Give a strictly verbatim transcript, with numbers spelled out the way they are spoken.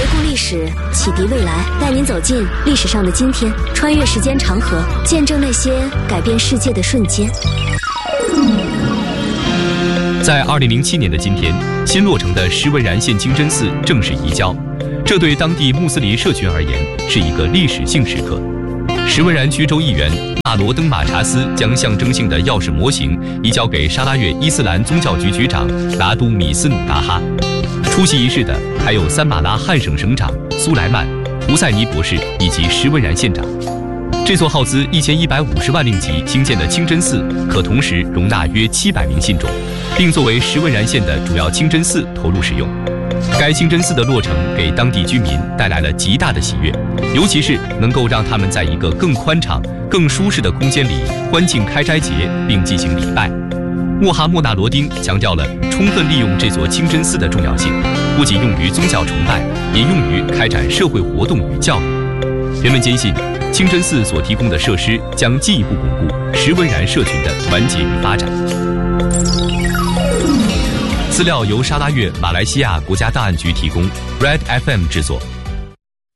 回顾历史，启迪未来，带您走进历史上的今天，穿越时间长河，见证那些改变世界的瞬间。 在二零零七年的今天，新落成的石文然县清真寺正式移交，这对当地穆斯林社群而言是一个历史性时刻。石文然区州议员纳罗登马查斯将象征性的钥匙模型移交给沙拉越伊斯兰宗教局局长拿都米斯努达哈。出席仪式的还有三马拉汉省省长苏莱曼、胡塞尼博士以及石文然县长。这座耗资一千一百五十万令吉兴建的清真寺，可同时容纳约七百名信众，并作为石文然县的主要清真寺投入使用。该清真寺的落成给当地居民带来了极大的喜悦，尤其是能够让他们在一个更宽敞、更舒适的空间里欢庆开斋节并进行礼拜。穆哈默纳罗丁强调了充分利用这座清真寺的重要性，不仅用于宗教崇拜，也用于开展社会活动与教育。人们坚信，清真寺所提供的设施将进一步巩固石文然社群的团结与发展。资料由沙拉越马来西亚国家档案局提供 ，Red F M 制作。